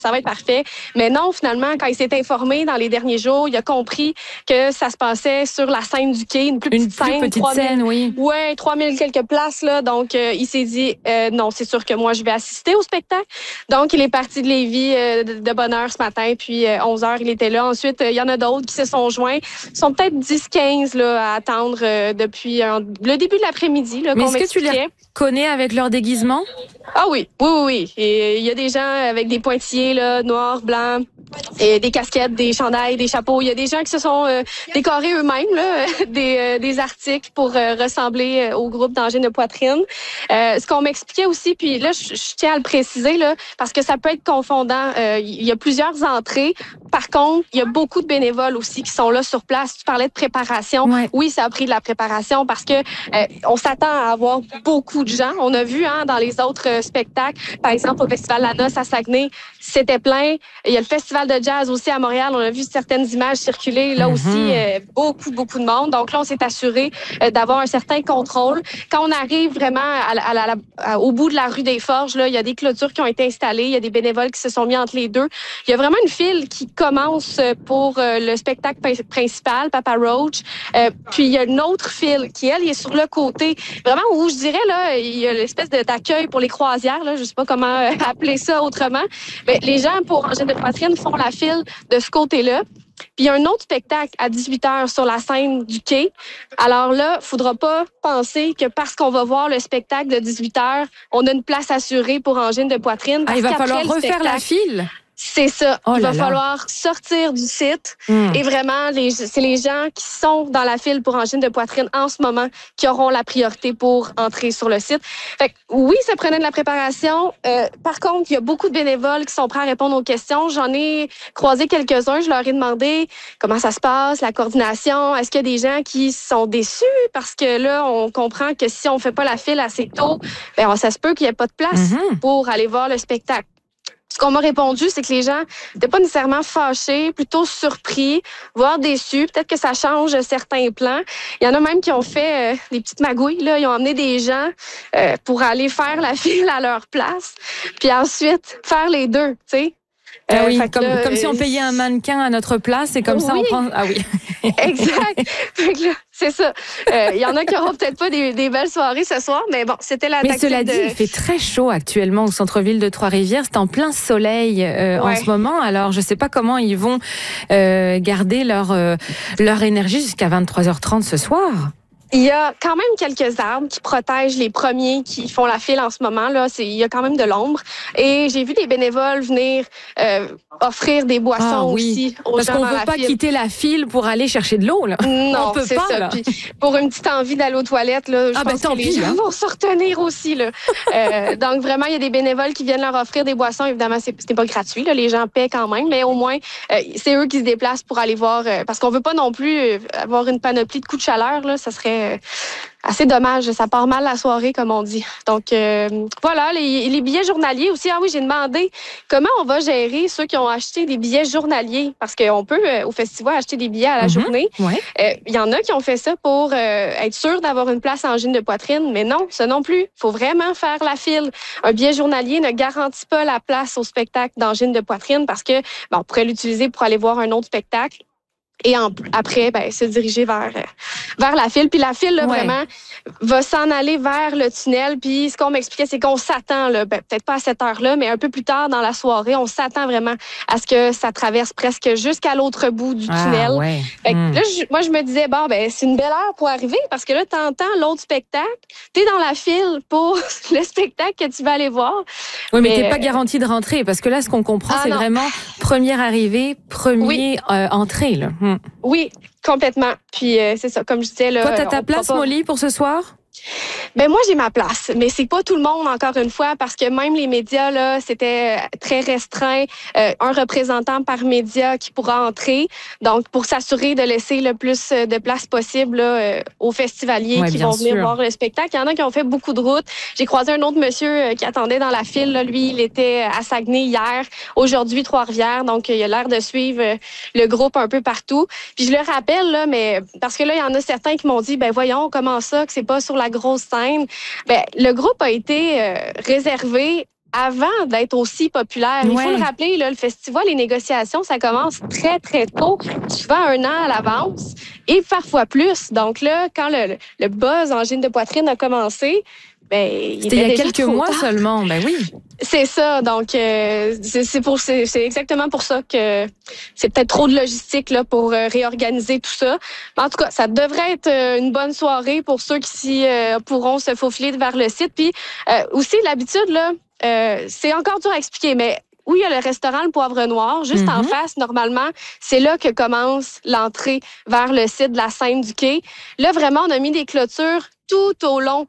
ça va être parfait. Mais non, finalement, quand il s'est informé dans les derniers jours, il a compris que ça se passait sur la scène du quai, une plus petite scène, oui. Ouais, 3000 quelques places, là. Donc, il s'est dit, non, c'est sûr que moi, je vais assister au spectacle. Donc, il est parti de Lévis de bonne heure ce matin, puis 11 heures, il était là. Ensuite, il y en a d'autres qui se sont joints. Ils sont peut-être 10-15 là, à attendre depuis le début de l'après-midi. Mais est-ce que tu les connais avec leur déguisement? Ah oui. Et il y a des gens avec des pointillés là, noirs, blancs, et des casquettes, des chandails, des chapeaux. Il y a des gens qui se sont décorés eux-mêmes là, des articles pour ressembler au groupe d'angine de poitrine. Ce qu'on m'expliquait aussi, puis là, je tiens à le préciser là, parce que ça peut être confondant. Il y a plusieurs entrées. Par contre, il y a beaucoup de bénévoles aussi qui sont là sur place. Tu parlais de préparation. Ouais. Oui, ça a pris de la préparation parce que on s'attend à avoir beaucoup de gens. On a vu dans les autres spectacles, par exemple au Festival La Noce à Saguenay, c'était plein. Il y a le Festival de jazz aussi à Montréal. On a vu certaines images circuler. Là aussi, beaucoup de monde. Donc là, on s'est assuré d'avoir un certain contrôle. Quand on arrive vraiment au bout de la rue des Forges, là, il y a des clôtures qui ont été installées. Il y a des bénévoles qui se sont mis entre les deux. Il y a vraiment une file qui commence pour le spectacle principal, Papa Roach. Puis il y a une autre file qui, elle, est sur le côté. Vraiment où, je dirais, là, il y a l'espèce d'accueil pour les croisières. Là, je sais pas comment appeler ça autrement. Mais les gens pour angine de poitrine font la file de ce côté-là. Puis il y a un autre spectacle à 18h sur la scène du quai. Alors là, il faudra pas penser que parce qu'on va voir le spectacle de 18h, on a une place assurée pour angine de poitrine. Il va falloir refaire la file. C'est ça. Il va falloir sortir du site. Et vraiment, c'est les gens qui sont dans la file pour angine de poitrine en ce moment qui auront la priorité pour entrer sur le site. Fait que, oui, ça prenait de la préparation. Par contre, il y a beaucoup de bénévoles qui sont prêts à répondre aux questions. J'en ai croisé quelques-uns. Je leur ai demandé comment ça se passe, la coordination. Est-ce qu'il y a des gens qui sont déçus parce que là, on comprend que si on fait pas la file assez tôt, ben, ça se peut qu'il n'y ait pas de place pour aller voir le spectacle. Ce qu'on m'a répondu, c'est que les gens n'étaient pas nécessairement fâchés, plutôt surpris, voire déçus. Peut-être que ça change certains plans. Il y en a même qui ont fait des petites magouilles. Là. Ils ont emmené des gens pour aller faire la file à leur place, puis ensuite faire les deux, tu sais. Oui, comme si on payait un mannequin à notre place et comme ça on prend... Ah oui. Exact. C'est ça. Il y en a qui n'auront peut-être pas des belles soirées ce soir, mais bon, c'était la tactique. Mais cela dit, il fait très chaud actuellement au centre-ville de Trois-Rivières. C'est en plein soleil en ce moment. Alors, je ne sais pas comment ils vont garder leur énergie jusqu'à 23h30 ce soir. Il y a quand même quelques arbres qui protègent les premiers qui font la file en ce moment. Là, il y a quand même de l'ombre. Et j'ai vu des bénévoles venir offrir des boissons aussi aux gens dans la file. Parce qu'on ne veut pas quitter la file pour aller chercher de l'eau. Là. Non, on peut pas. Là. Puis, pour une petite envie d'aller aux toilettes, là, je pense que les gens vont se retenir aussi. Là. Donc vraiment, il y a des bénévoles qui viennent leur offrir des boissons. Évidemment, c'est pas gratuit. Là, les gens paient quand même, mais au moins, c'est eux qui se déplacent pour aller voir. Parce qu'on veut pas non plus avoir une panoplie de coups de chaleur. Là, ça serait assez dommage. Ça part mal la soirée, comme on dit. Donc, voilà, les billets journaliers aussi. Ah oui, j'ai demandé comment on va gérer ceux qui ont acheté des billets journaliers. Parce qu'on peut, au festival, acheter des billets à la journée. Il y en a qui ont fait ça pour être sûr d'avoir une place en angine de poitrine. Mais non, ça non plus. Il faut vraiment faire la file. Un billet journalier ne garantit pas la place au spectacle d'angine de poitrine parce que on pourrait l'utiliser pour aller voir un autre spectacle. Et après, se diriger vers la file. Puis la file, là, vraiment, va s'en aller vers le tunnel. Puis ce qu'on m'expliquait, c'est qu'on s'attend, là, peut-être pas à cette heure-là, mais un peu plus tard dans la soirée, on s'attend vraiment à ce que ça traverse presque jusqu'à l'autre bout du tunnel. Fait que là, moi, je me disais, c'est une belle heure pour arriver parce que là, t'entends l'autre spectacle. T'es dans la file pour le spectacle que tu vas aller voir. Oui, mais t'es pas garanti de rentrer parce que là, ce qu'on comprend, c'est vraiment première arrivée, entrée, là. Oui, complètement. Puis c'est ça, comme je disais... Là, toi, t'as ta place, Molly, pour ce soir? Ben moi, j'ai ma place, mais c'est pas tout le monde, encore une fois, parce que même les médias, là, c'était très restreint. Un représentant par média qui pourra entrer. Donc, pour s'assurer de laisser le plus de place possible là, aux festivaliers qui vont venir voir le spectacle. Il y en a qui ont fait beaucoup de routes. J'ai croisé un autre monsieur qui attendait dans la file. Là. Lui, il était à Saguenay hier, aujourd'hui Trois-Rivières. Donc, il a l'air de suivre le groupe un peu partout. Puis je le rappelle, là, mais parce que là, il y en a certains qui m'ont dit, voyons, comment ça, que c'est pas sur la grosse scène. Le groupe a été réservé avant d'être aussi populaire. Il faut le rappeler, là, le festival, les négociations, ça commence très, très tôt, souvent 1 an à l'avance et parfois plus. Donc là, quand le buzz en gine de poitrine a commencé, c'était il y a quelques mois seulement, oui. C'est ça, donc c'est exactement pour ça que c'est peut-être trop de logistique là pour réorganiser tout ça. Mais en tout cas, ça devrait être une bonne soirée pour ceux qui pourront se faufiler vers le site. Puis aussi, l'habitude, là, c'est encore dur à expliquer, mais où il y a le restaurant Le Poivre Noir, juste en face, normalement, c'est là que commence l'entrée vers le site de la scène du quai. Là, vraiment, on a mis des clôtures tout au long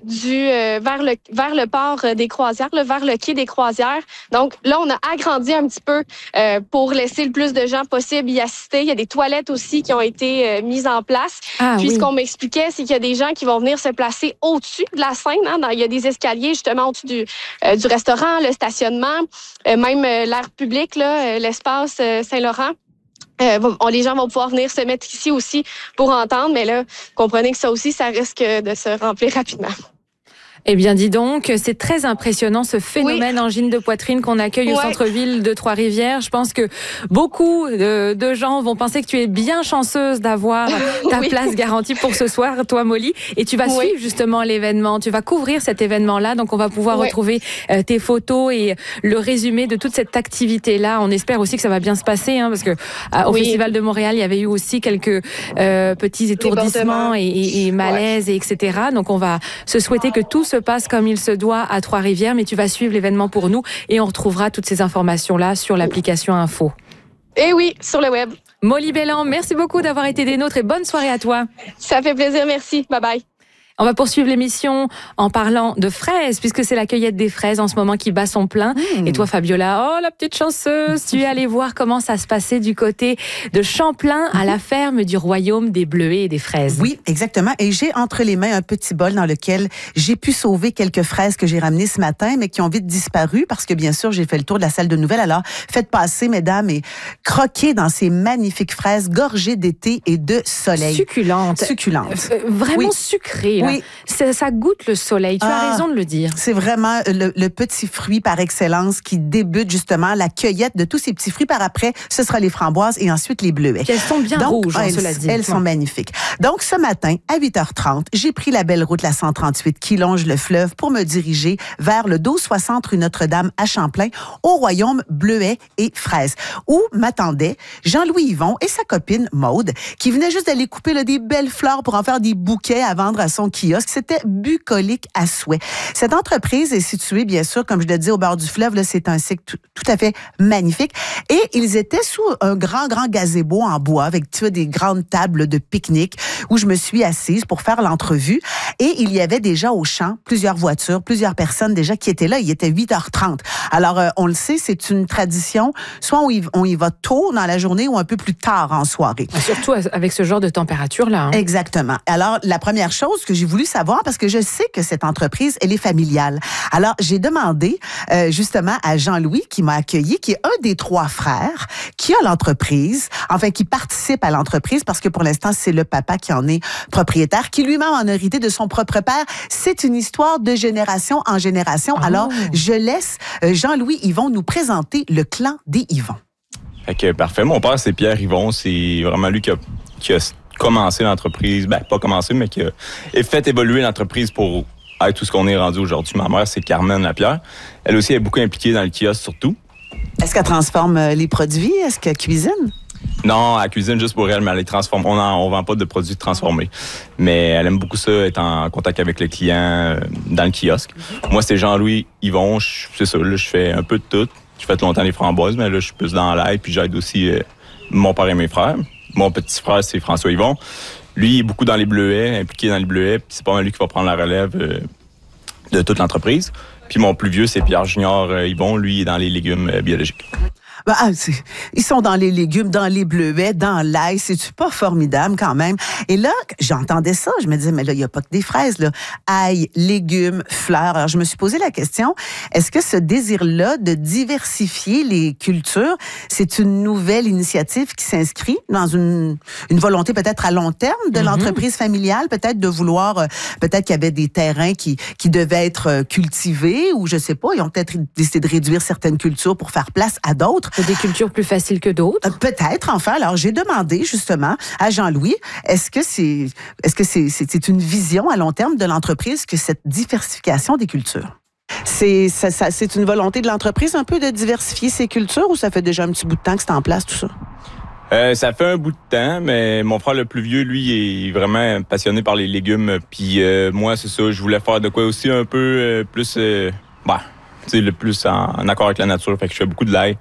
vers le port des Croisières, vers le quai des Croisières. Donc là, on a agrandi un petit peu pour laisser le plus de gens possible y assister. Il y a des toilettes aussi qui ont été mises en place. Ce qu'on m'expliquait, c'est qu'il y a des gens qui vont venir se placer au-dessus de la scène. Il y a des escaliers justement au-dessus du restaurant, le stationnement, même l'air public, là, l'espace Saint-Laurent. Les gens vont pouvoir venir se mettre ici aussi pour entendre, mais là, comprenez que ça aussi, ça risque de se remplir rapidement. Eh bien, dis donc, c'est très impressionnant ce phénomène angine de poitrine qu'on accueille au centre-ville de Trois-Rivières. Je pense que beaucoup de gens vont penser que tu es bien chanceuse d'avoir ta place garantie pour ce soir, toi, Molly. Et tu vas suivre justement l'événement. Tu vas couvrir cet événement-là. Donc, on va pouvoir retrouver tes photos et le résumé de toute cette activité-là. On espère aussi que ça va bien se passer, parce que au Festival de Montréal, il y avait eu aussi quelques petits étourdissements et malaises, etc. Donc, on va se souhaiter que tout se passe comme il se doit à Trois-Rivières, mais tu vas suivre l'événement pour nous et on retrouvera toutes ces informations-là sur l'application Info. Et oui, sur le web. Molly Belland, merci beaucoup d'avoir été des nôtres et bonne soirée à toi. Ça fait plaisir, merci. Bye bye. On va poursuivre l'émission en parlant de fraises, puisque c'est la cueillette des fraises en ce moment qui bat son plein. Et toi, Fabiola, la petite chanceuse, tu es allée voir comment ça se passait du côté de Champlain à la ferme du Royaume des Bleuets et des Fraises. Oui, exactement. Et j'ai entre les mains un petit bol dans lequel j'ai pu sauver quelques fraises que j'ai ramenées ce matin, mais qui ont vite disparu parce que, bien sûr, j'ai fait le tour de la salle de nouvelles. Alors, faites passer, mesdames, et croquez dans ces magnifiques fraises gorgées d'été et de soleil. Succulentes. Vraiment sucrées. Oui. Ça goûte le soleil. Tu as raison de le dire. C'est vraiment le petit fruit par excellence qui débute justement la cueillette de tous ces petits fruits. Par après, ce sera les framboises et ensuite les bleuets. Elles sont bien rouges, cela dit. Elles sont magnifiques. Donc, ce matin, à 8h30, j'ai pris la belle route, la 138, qui longe le fleuve pour me diriger vers le 1260 rue Notre-Dame à Champlain, au Royaume Bleuets et Fraises, où m'attendaient Jean-Louis Yvon et sa copine Maude, qui venaient juste d'aller couper des belles fleurs pour en faire des bouquets à vendre à son kiosque. C'était bucolique à souhait. Cette entreprise est située, bien sûr, comme je le dis, au bord du fleuve. Là, c'est un site tout à fait magnifique. Et ils étaient sous un grand gazebo en bois avec des grandes tables de pique-nique où je me suis assise pour faire l'entrevue. Et il y avait déjà au champ plusieurs voitures, plusieurs personnes déjà qui étaient là. Il était 8h30. Alors, on le sait, c'est une tradition. Soit on y va tôt dans la journée ou un peu plus tard en soirée. Surtout avec ce genre de température-là. Exactement. Alors, la première chose que j'ai voulu savoir, parce que je sais que cette entreprise, elle est familiale. Alors, j'ai demandé justement à Jean-Louis, qui m'a accueilli, qui est un des 3 frères, qui a l'entreprise, enfin, qui participe à l'entreprise, parce que pour l'instant, c'est le papa qui en est propriétaire, qui lui-même en a hérité de son propre père. C'est une histoire de génération en génération. Alors, je laisse Jean-Louis Yvon nous présenter le clan des Yvon. Parfait. Mon père, c'est Pierre Yvon. C'est vraiment lui qui a commencé l'entreprise. Pas commencé, mais qui a fait évoluer l'entreprise pour être tout ce qu'on est rendu aujourd'hui. Ma mère, c'est Carmen Lapierre. Elle aussi est beaucoup impliquée dans le kiosque, surtout. Est-ce qu'elle transforme les produits? Est-ce qu'elle cuisine? Non, elle cuisine juste pour elle, mais elle les transforme. On vend pas de produits transformés. Mais elle aime beaucoup ça, être en contact avec les clients dans le kiosque. Moi, c'est Jean-Louis Yvon. C'est ça, là, je fais un peu de tout. J'ai fait longtemps les framboises, mais là, je suis plus dans l'ail, puis j'aide aussi mon père et mes frères. Mon petit frère, c'est François Yvon. Lui, il est beaucoup dans les bleuets, impliqué dans les bleuets. Puis c'est pas mal lui qui va prendre la relève de toute l'entreprise. Puis mon plus vieux, c'est Pierre Junior Yvon. Lui, il est dans les légumes biologiques. Ils sont dans les légumes, dans les bleuets, dans l'ail. C'est-tu pas formidable quand même? Et là, j'entendais ça. Je me disais, mais là, il n'y a pas que des fraises, là. Ail, légumes, fleurs. Alors, je me suis posé la question, est-ce que ce désir-là de diversifier les cultures, c'est une nouvelle initiative qui s'inscrit dans une volonté peut-être à long terme de l'entreprise familiale, peut-être de vouloir, peut-être qu'il y avait des terrains qui devaient être cultivés ou je sais pas, ils ont peut-être décidé de réduire certaines cultures pour faire place à d'autres. Des cultures plus faciles que d'autres? Peut-être, enfin. Alors, j'ai demandé justement à Jean-Louis, est-ce que c'est une vision à long terme de l'entreprise que cette diversification des cultures? C'est une volonté de l'entreprise un peu de diversifier ses cultures ou ça fait déjà un petit bout de temps que c'est en place tout ça? Ça fait un bout de temps, mais mon frère le plus vieux, lui, est vraiment passionné par les légumes. Puis moi, c'est ça, je voulais faire de quoi aussi un peu plus... le plus en accord avec la nature. Fait que je fais beaucoup de l'ail.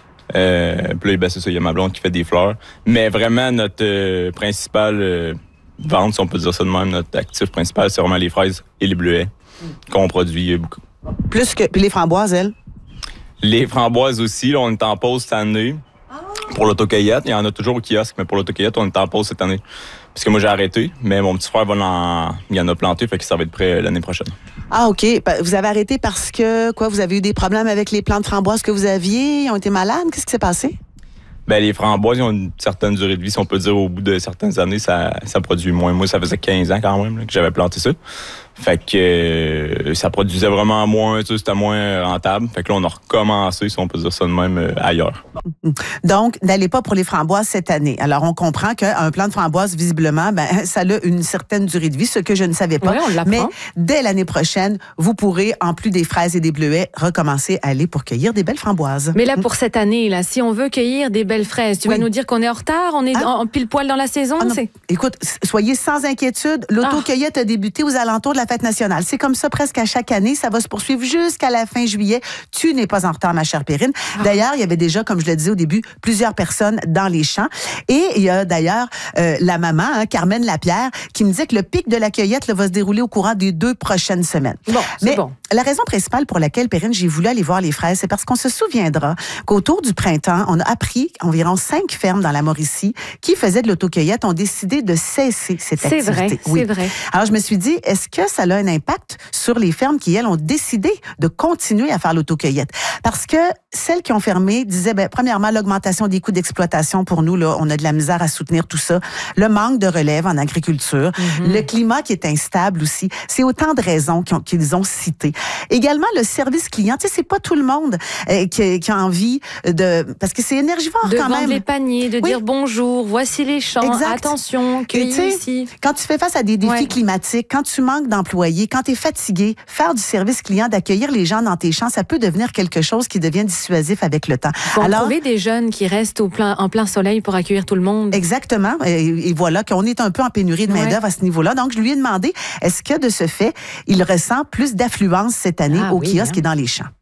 Puis là, c'est ça, il y a ma blonde qui fait des fleurs. Mais vraiment, notre principale vente, si on peut dire ça de même, notre actif principal, c'est vraiment les fraises et les bleuets qu'on produit beaucoup. Puis les framboises, elles? Les framboises aussi, là, on est en pause cette année. Pour l'autocueillette, il y en a toujours au kiosque, mais pour l'autocueillette, on est en pause cette année. Parce que moi, j'ai arrêté, mais mon petit frère il en a planté, fait que ça va être prêt l'année prochaine. Ah, OK. Vous avez arrêté parce que, vous avez eu des problèmes avec les plants de framboises que vous aviez? Ils ont été malades? Qu'est-ce qui s'est passé? Les framboises, ils ont une certaine durée de vie. Si on peut dire, au bout de certaines années, ça produit moins. Moi, ça faisait 15 ans quand même là, que j'avais planté ça. Fait que ça produisait vraiment moins, c'était moins rentable. Fait que là, on a recommencé, si on peut dire ça de même, ailleurs. Donc, n'allez pas pour les framboises cette année. Alors, on comprend qu'un plant de framboise, visiblement, ça a une certaine durée de vie, ce que je ne savais pas. Oui, on l'apprend. Mais dès l'année prochaine, vous pourrez, en plus des fraises et des bleuets, recommencer à aller pour cueillir des belles framboises. Mais là, pour cette année, là, si on veut cueillir des belles fraises, tu vas nous dire qu'on est en retard, on est en pile poil dans la saison? Écoute, soyez sans inquiétude. L'autocueillette a débuté aux alentours de la fête nationale. C'est comme ça presque à chaque année. Ça va se poursuivre jusqu'à la fin juillet. Tu n'es pas en retard, ma chère Perrine. D'ailleurs, il y avait déjà, comme je le disais au début, plusieurs personnes dans les champs. Et il y a d'ailleurs la maman, Carmen Lapierre, qui me disait que le pic de la cueillette va se dérouler au courant des 2 prochaines semaines. Mais la raison principale pour laquelle, Perrine, j'ai voulu aller voir les fraises, c'est parce qu'on se souviendra qu'autour du printemps, on a appris qu'environ 5 fermes dans la Mauricie qui faisaient de l'autocueillette ont décidé de cesser cette activité. C'est vrai. Alors, je me suis dit, est-ce que ça a un impact sur les fermes qui, elles, ont décidé de continuer à faire l'autocueillette? Parce que celles qui ont fermé disaient, premièrement, l'augmentation des coûts d'exploitation pour nous, là, on a de la misère à soutenir tout ça. Le manque de relève en agriculture. Le climat qui est instable aussi. C'est autant de raisons qu'ils ont citées. Également, le service client. Tu sais, c'est pas tout le monde qui a envie parce que c'est énergivore quand même. De vendre les paniers, de dire bonjour, voici les champs, attention, cueillez ici. Quand tu fais face à des défis climatiques, quand tu manques d'employés, quand tu es fatigué, faire du service client, d'accueillir les gens dans tes champs, ça peut devenir quelque chose qui devient dissuasif avec le temps. Alors, trouver des jeunes qui restent en plein soleil pour accueillir tout le monde. Exactement. Et voilà qu'on est un peu en pénurie de main-d'œuvre à ce niveau-là. Donc, je lui ai demandé, est-ce que de ce fait, il ressent plus d'affluence cette année au kiosque et dans les champs?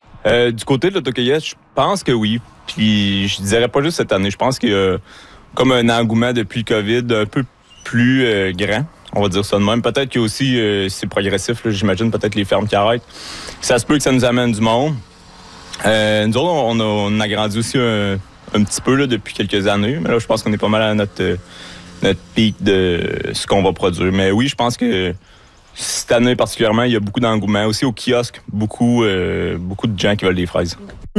Du côté de l'autocueillette, je pense que oui. Puis, je dirais pas juste cette année. Je pense qu'il y a comme un engouement depuis le COVID un peu plus grand. On va dire ça de même. Peut-être que aussi c'est progressif, là, j'imagine, peut-être les fermes qui arrêtent. Ça se peut que ça nous amène du monde. Nous autres, on a grandi aussi un petit peu là, depuis quelques années. Mais là, je pense qu'on est pas mal à notre pic de ce qu'on va produire. Mais oui, je pense que cette année particulièrement, il y a beaucoup d'engouement. Aussi au kiosque, beaucoup de gens qui veulent des fraises.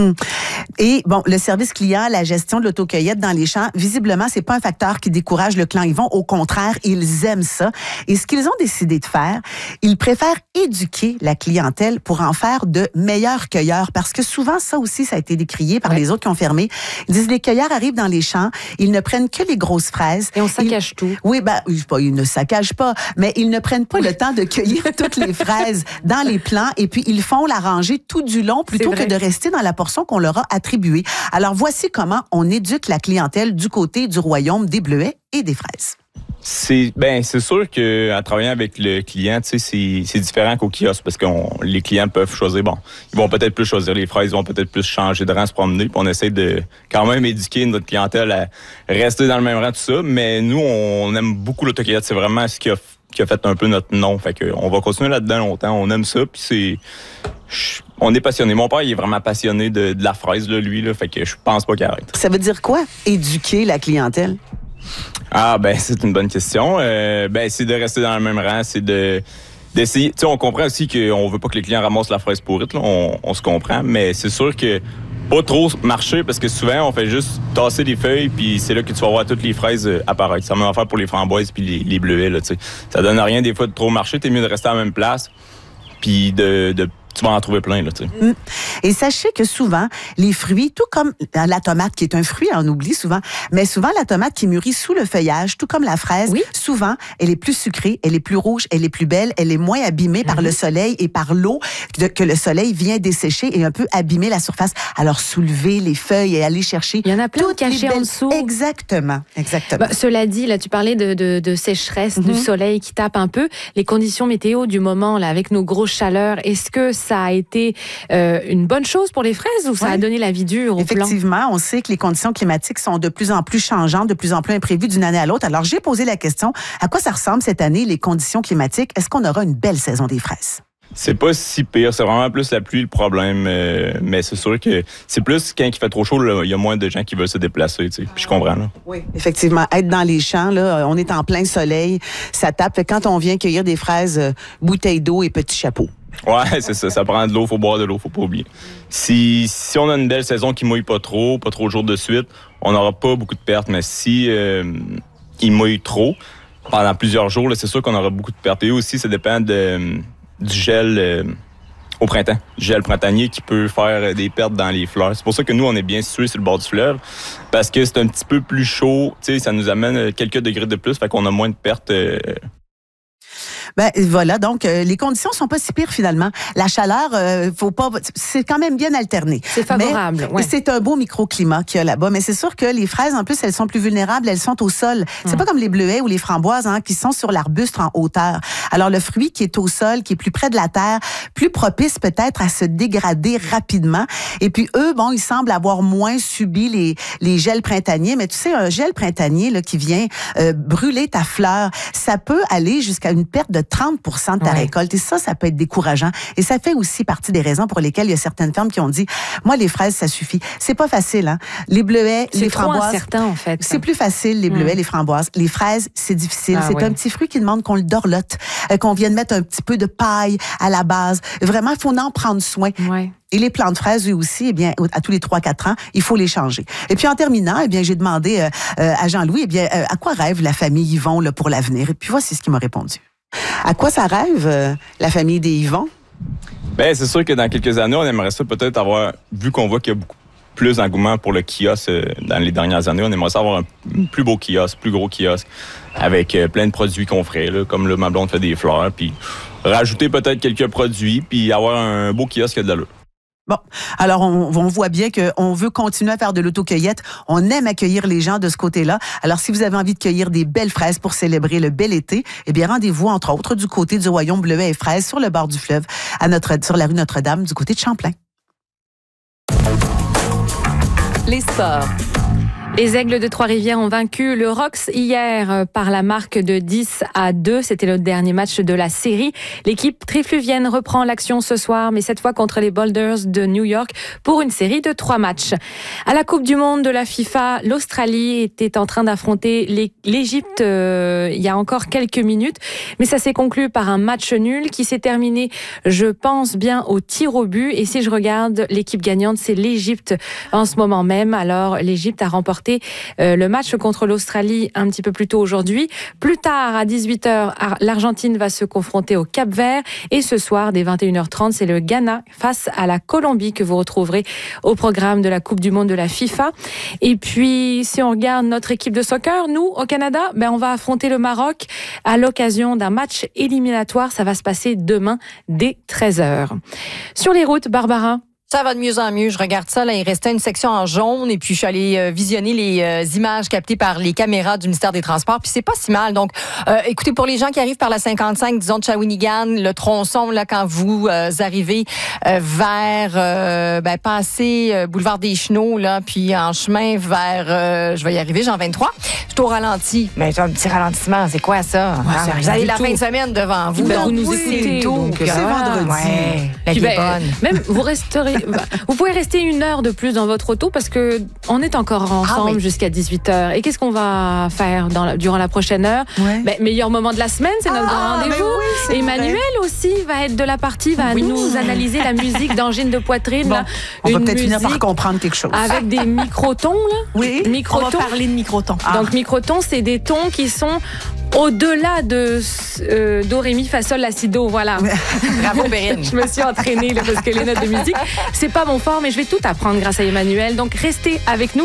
Et bon, le service client, la gestion de l'autocueillette dans les champs, visiblement, c'est pas un facteur qui décourage le clan Yvon. Au contraire, ils aiment ça. Et ce qu'ils ont décidé de faire, ils préfèrent éduquer la clientèle pour en faire de meilleurs cueilleurs. Parce que souvent, ça aussi, ça a été décrié par les autres qui ont fermé. Ils disent, les cueilleurs arrivent dans les champs, ils ne prennent que les grosses fraises. Et on saccage tout. Oui, ils ne saccagent pas, mais ils ne prennent pas le temps de cueillir toutes les fraises dans les plants et puis ils font la rangée tout du long plutôt que de rester dans la portion qu'on leur a attribuée. Alors, voici comment on éduque la clientèle du côté du royaume des bleuets et des fraises. C'est sûr qu'en travaillant avec le client, tu sais, c'est différent qu'au kiosque parce que les clients peuvent choisir. Bon, ils vont peut-être plus choisir les fraises, ils vont peut-être plus changer de rang, se promener. Puis on essaie de quand même éduquer notre clientèle à rester dans le même rang, tout ça. Mais nous, on aime beaucoup l'autocueillette. C'est vraiment ce qui a fait un peu notre nom. Fait que on va continuer là-dedans longtemps. On aime ça. Puis On est passionné. Mon père, il est vraiment passionné de la fraise, là, lui, là, fait que je pense pas qu'il arrête. Ça veut dire quoi, éduquer la clientèle? Ah, ben, c'est une bonne question. C'est de rester dans le même rang, c'est d'essayer. Tu sais, on comprend aussi qu'on veut pas que les clients ramassent la fraise pourrite, là, on se comprend, mais c'est sûr que pas trop marcher parce que souvent, on fait juste tasser des feuilles puis c'est là que tu vas voir toutes les fraises apparaître. Ça va faire pour les framboises puis les bleuets, là, tu sais. Ça donne rien des fois de trop marcher, t'es mieux de rester à la même place puis tu vas en trouver plein, là, tu sais. Et sachez que souvent, les fruits, tout comme la tomate qui est un fruit, on oublie souvent, mais souvent la tomate qui mûrit sous le feuillage, tout comme la fraise, souvent, elle est plus sucrée, elle est plus rouge, elle est plus belle, elle est moins abîmée par le soleil et par l'eau que le soleil vient dessécher et un peu abîmer la surface. Alors, soulevez les feuilles et allez chercher. Il y en a plein cachés en dessous. Exactement. Bah, cela dit, là, tu parlais de sécheresse, du soleil qui tape un peu. Les conditions météo du moment, là, avec nos grosses chaleurs, est-ce que ça a été une bonne chose pour les fraises ou ça a donné la vie dure au Effectivement, on sait que les conditions climatiques sont de plus en plus changeantes, de plus en plus imprévues d'une année à l'autre. Alors, j'ai posé la question, à quoi ça ressemble cette année, les conditions climatiques? Est-ce qu'on aura une belle saison des fraises? C'est pas si pire, c'est vraiment plus la pluie le problème, mais c'est sûr que c'est plus quand il fait trop chaud, il y a moins de gens qui veulent se déplacer, tu sais. Puis je comprends, là. Oui, effectivement, être dans les champs, là, on est en plein soleil, ça tape. Quand on vient cueillir des fraises, bouteille d'eau et petit chapeau. Ouais, c'est ça. Ça prend de l'eau, faut boire de l'eau, faut pas oublier. Si on a une belle saison qui mouille pas trop de jours de suite, on n'aura pas beaucoup de pertes. Mais si il mouille trop pendant plusieurs jours, là, c'est sûr qu'on aura beaucoup de pertes. Et aussi, ça dépend du gel au printemps. Du gel printanier qui peut faire des pertes dans les fleurs. C'est pour ça que nous, on est bien situés sur le bord du fleuve. Parce que c'est un petit peu plus chaud. Tu sais, ça nous amène quelques degrés de plus. Fait qu'on a moins de pertes. Ben voilà, donc les conditions sont pas si pires finalement. La chaleur, faut pas, c'est quand même bien alterné. C'est favorable. Mais c'est un beau microclimat qu'il y a là-bas. Mais c'est sûr que les fraises, en plus, elles sont plus vulnérables. Elles sont au sol. C'est pas comme les bleuets ou les framboises qui sont sur l'arbuste en hauteur. Alors le fruit qui est au sol, qui est plus près de la terre, plus propice peut-être à se dégrader rapidement. Et puis eux, bon, ils semblent avoir moins subi les gels printaniers. Mais tu sais, un gel printanier là qui vient brûler ta fleur, ça peut aller jusqu'à une perte de 30% de ta récolte. Et ça peut être décourageant. Et ça fait aussi partie des raisons pour lesquelles il y a certaines fermes qui ont dit, moi, les fraises, ça suffit. C'est pas facile, hein. Les bleuets, les framboises. C'est trop incertain, en fait. C'est plus facile, les bleuets, les framboises. Les fraises, c'est difficile. C'est un petit fruit qui demande qu'on le dorlote, qu'on vienne mettre un petit peu de paille à la base. Vraiment, il faut en prendre soin. Ouais. Et les plants de fraises, eux aussi, eh bien, à tous les 3-4 ans, il faut les changer. Et puis, en terminant, eh bien, j'ai demandé à Jean-Louis, eh bien, à quoi rêve la famille Yvon là, pour l'avenir? Et puis, voici ce qu'il m'a répondu. À quoi ça rêve, la famille des Yvon? Bien, c'est sûr que dans quelques années, on aimerait ça peut-être avoir, vu qu'on voit qu'il y a beaucoup plus d'engouement pour le kiosque dans les dernières années, on aimerait ça avoir un plus beau kiosque, plus gros kiosque, avec plein de produits qu'on ferait, là, comme le ma blonde fait des fleurs, puis rajouter peut-être quelques produits, puis avoir un beau kiosque qui a de l'allure. Bon, alors on voit bien qu'on veut continuer à faire de l'autocueillette. On aime accueillir les gens de ce côté-là. Alors si vous avez envie de cueillir des belles fraises pour célébrer le bel été, eh bien rendez-vous entre autres du côté du Royaume Bleuets et Fraises sur le bord du fleuve, sur la rue Notre-Dame, du côté de Champlain. Les sports. Les Aigles de Trois-Rivières ont vaincu le Rox hier par la marque de 10-2. C'était le dernier match de la série. L'équipe trifluvienne reprend l'action ce soir, mais cette fois contre les Boulders de New York pour une série de 3 matchs. À la Coupe du Monde de la FIFA, l'Australie était en train d'affronter l'Égypte il y a encore quelques minutes, mais ça s'est conclu par un match nul qui s'est terminé, je pense bien, au tir au but. Et si je regarde l'équipe gagnante, c'est l'Égypte en ce moment même. Alors l'Égypte a remporté le match contre l'Australie un petit peu plus tôt aujourd'hui. Plus tard, à 18h, l'Argentine va se confronter au Cap-Vert. Et ce soir, dès 21h30, c'est le Ghana face à la Colombie que vous retrouverez au programme de la Coupe du Monde de la FIFA. Et puis, si on regarde notre équipe de soccer, nous, au Canada, on va affronter le Maroc à l'occasion d'un match éliminatoire. Ça va se passer demain dès 13h. Sur les routes, Barbara, Ça va de mieux en mieux. Je regarde ça. Là, il restait une section en jaune et puis je suis allée visionner les images captées par les caméras du ministère des Transports. Puis c'est pas si mal. Donc, écoutez, pour les gens qui arrivent par la 55, disons de Shawinigan, le tronçon, là, quand vous arrivez vers passer boulevard des Chenaux, là, puis en chemin vers, je vais y arriver, Jean 23. Je suis au ralenti. Mais c'est un petit ralentissement. C'est quoi ça? Vous avez la fin de semaine devant vous. Vous nous écoutez. Donc, c'est vendredi. Ouais, la vie est bonne. Même, vous pouvez rester 1 heure de plus dans votre auto parce que on est encore ensemble jusqu'à 18h. Et qu'est-ce qu'on va faire durant la prochaine heure? Meilleur moment de la semaine, c'est notre grand rendez-vous. Oui, Emmanuel aussi va être de la partie, va nous analyser la musique d'angine de poitrine. Bon, là. on va peut-être finir par comprendre quelque chose. Avec des microtons, là. Oui, on va parler de microtons. Donc, microtons, c'est des tons qui sont au-delà de do, ré, mi, fa, sol, la, si, do, voilà. Bravo, Bérine. Je me suis entraînée là, parce que les notes de musique, c'est pas mon fort, mais je vais tout apprendre grâce à Emmanuel. Donc, restez avec nous.